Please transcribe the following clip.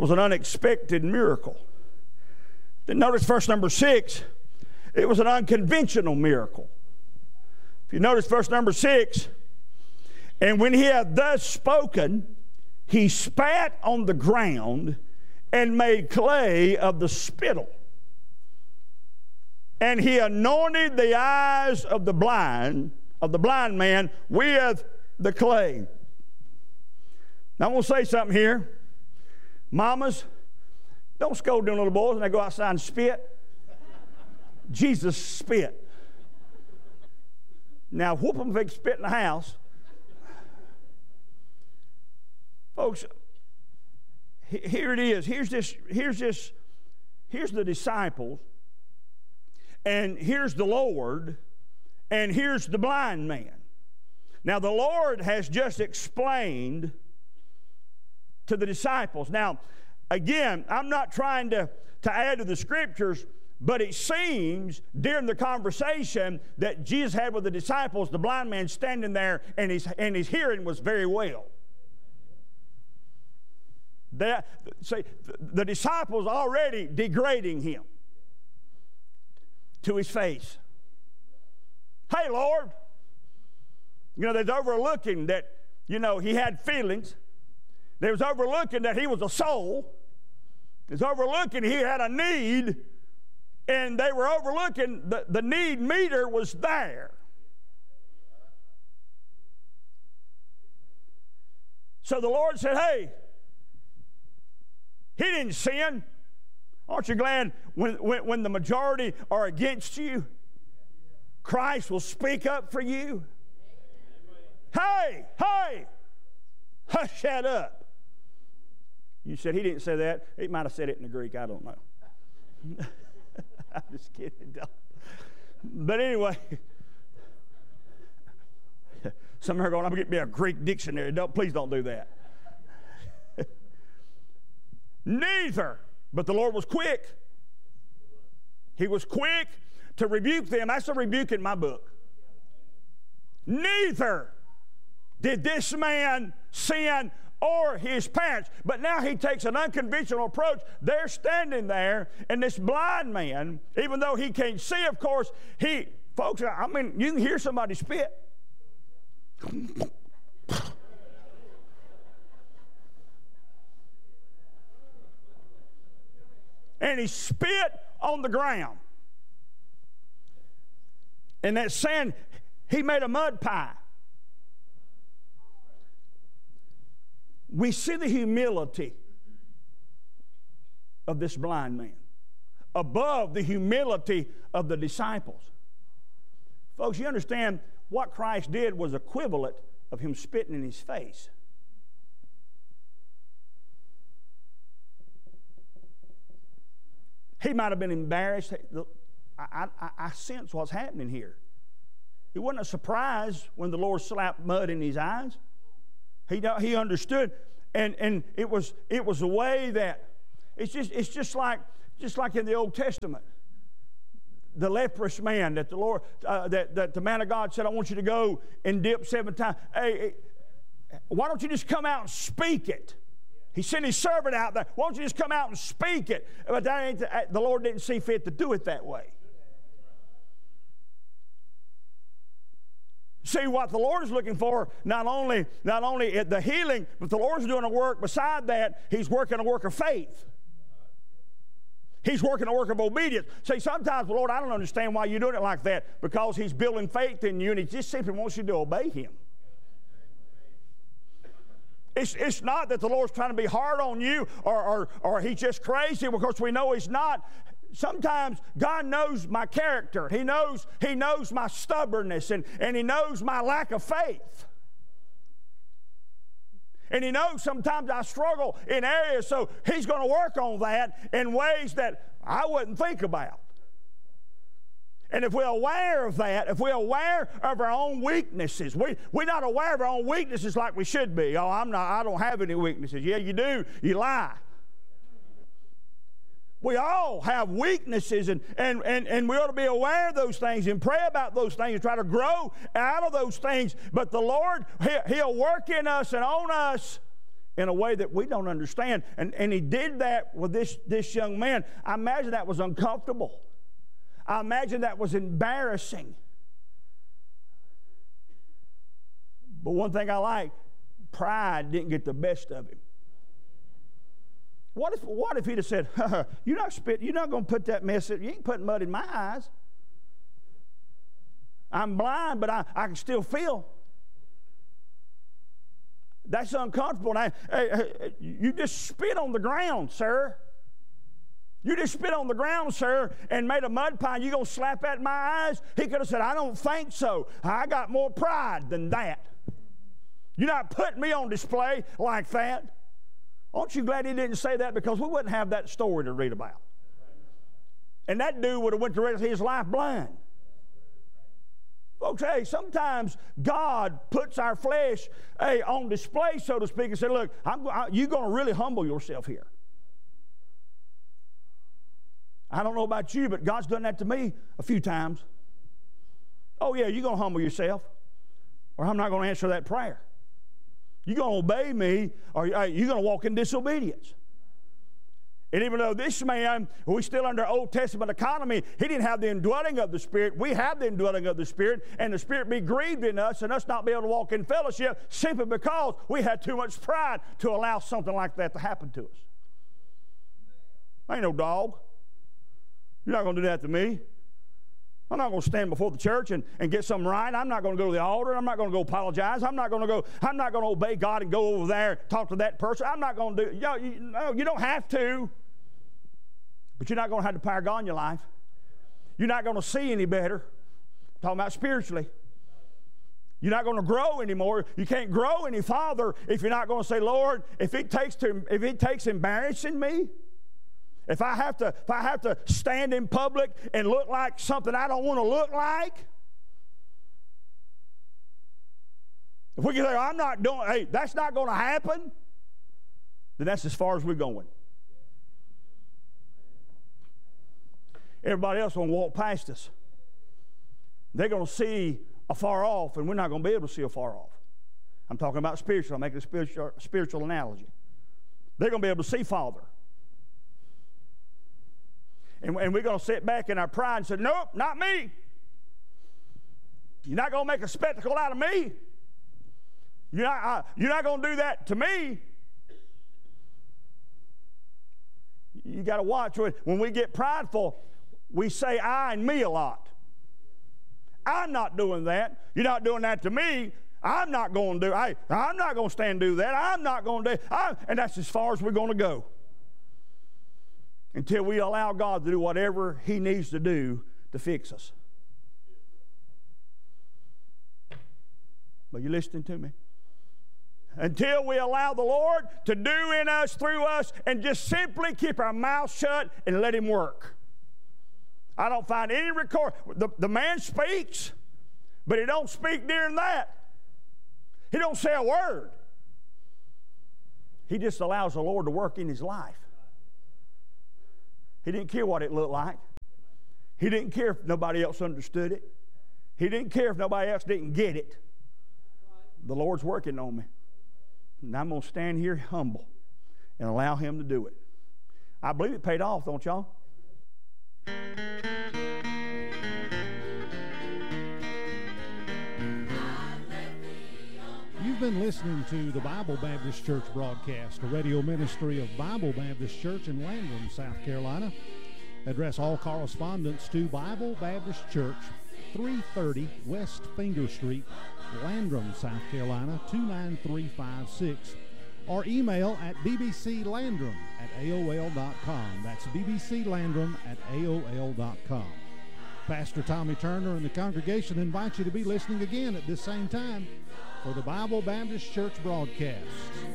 was an unexpected miracle. Then notice verse number 6, it was an unconventional miracle. If you notice verse number 6, and when he had thus spoken, he spat on the ground and made clay of the spittle. And he anointed the eyes of the blind man with the clay. Now I want to say something here. Mamas, don't scold them little boys when they go outside and spit. Jesus spit. Now whoop them if they spit in the house. Folks, here it is. Here's the disciples, and here's the Lord, and here's the blind man. Now the Lord has just explained to the disciples. Now, again, I'm not trying to add to the scriptures, but it seems during the conversation that Jesus had with the disciples, the blind man standing there, and his hearing was very well. The disciples already degrading him to his face. Hey, Lord. You know, there's overlooking that, you know, he had feelings. There was overlooking that he was a soul. There's overlooking he had a need. And they were overlooking the need meter was there. So the Lord said, hey, he didn't sin. Aren't you glad when the majority are against you, Christ will speak up for you? Hey, hush that up. You said he didn't say that. He might have said it in the Greek. I don't know. I'm just kidding. But anyway, some are going, I'm going to get me a Greek dictionary. Please don't do that. Neither. But the Lord was quick. He was quick to rebuke them. That's a rebuke in my book. Neither did this man sin or his parents. But now he takes an unconventional approach. They're standing there, and this blind man, even though he can't see, of course, folks, I mean, you can hear somebody spit. And he spit on the ground. And that sand, he made a mud pie. We see the humility of this blind man above the humility of the disciples. Folks, you understand what Christ did was equivalent of him spitting in his face. He might have been embarrassed. I sense what's happening here. It wasn't a surprise when the Lord slapped mud in his eyes. He understood, and it was a way that it's just like in the Old Testament, the leprous man that the Lord that the man of God said, I want you to go and dip 7 times. Hey, why don't you just come out and speak it? He sent his servant out there. Why don't you just come out and speak it? But the Lord didn't see fit to do it that way. See, what the Lord is looking for, not only the healing, but the Lord's doing a work beside that. He's working a work of faith. He's working a work of obedience. See, sometimes, Lord, I don't understand why you're doing it like that. Because He's building faith in you, and He just simply wants you to obey Him. It's not that the Lord's trying to be hard on you or He's just crazy, because we know He's not. Sometimes God knows my character. He knows my stubbornness, and He knows my lack of faith. And He knows sometimes I struggle in areas, so He's going to work on that in ways that I wouldn't think about. And if we're aware of that, if we're aware of our own weaknesses, we're not aware of our own weaknesses like we should be. Oh, I don't have any weaknesses. Yeah, you do. You lie. We all have weaknesses, and we ought to be aware of those things and pray about those things and try to grow out of those things. But the Lord, He'll work in us and on us in a way that we don't understand. And he did that with this young man. I imagine that was uncomfortable. I imagine that was embarrassing. But one thing I like, pride didn't get the best of him. What if he'd have said, you're not going to put that mess in, you ain't putting mud in my eyes. I'm blind, but I can still feel. That's uncomfortable. You just spit on the ground, sir. You just spit on the ground, sir, and made a mud pie. You going to slap that in my eyes? He could have said, I don't think so. I got more pride than that. You're not putting me on display like that. Aren't you glad he didn't say that? Because we wouldn't have that story to read about. And that dude would have went the rest of his life blind. Folks, hey, sometimes God puts our flesh on display, so to speak, and said, look, you're going to really humble yourself here. I don't know about you, but God's done that to me a few times. Oh, yeah, you're going to humble yourself, or I'm not going to answer that prayer. You're going to obey me, or you're going to walk in disobedience. And even though this man, we're still under Old Testament economy, he didn't have the indwelling of the Spirit. We have the indwelling of the Spirit, and the Spirit be grieved in us and us not be able to walk in fellowship simply because we had too much pride to allow something like that to happen to us. I ain't no dog. You're not going to do that to me. I'm not going to stand before the church and get something right. I'm not going to go to the altar. I'm not going to go apologize. I'm not going to obey God and go over there and talk to that person. I'm not going to do it. No, you don't have to. But you're not going to have the power of God in your life. You're not going to see any better. I'm talking about spiritually. You're not going to grow anymore. You can't grow any farther if you're not going to say, Lord, if it takes embarrassing me, if I have to stand in public and look like something I don't want to look like, if we can say, I'm not doing, hey, that's not going to happen, then that's as far as we're going. Everybody else going to walk past us. They're going to see afar off, and we're not going to be able to see afar off. I'm talking about spiritual. I'm making a spiritual analogy. They're going to be able to see farther. And we're going to sit back in our pride and say, nope, not me. You're not going to make a spectacle out of me. You're not going to do that to me. You got to watch. When we get prideful, we say I and me a lot. I'm not doing that. You're not doing that to me. I'm not going to do it. I'm not going to stand and do that. I'm not going to do it. And that's as far as we're going to go. Until we allow God to do whatever He needs to do to fix us. Are you listening to me? Until we allow the Lord to do in us, through us, and just simply keep our mouth shut and let Him work. I don't find any record. The man speaks, but he don't speak during that. He don't say a word. He just allows the Lord to work in his life. He didn't care what it looked like. He didn't care if nobody else understood it. He didn't care if nobody else didn't get it. The Lord's working on me. And I'm going to stand here humble and allow Him to do it. I believe it paid off, don't y'all? You've been listening to the Bible Baptist Church broadcast, a radio ministry of Bible Baptist Church in Landrum, South Carolina. Address all correspondence to Bible Baptist Church, 330 West Finger Street, Landrum, South Carolina, 29356. Or email at bbclandrum@aol.com. That's bbclandrum@aol.com. Pastor Tommy Turner and the congregation invite you to be listening again at this same time for the Bible Baptist Church broadcast.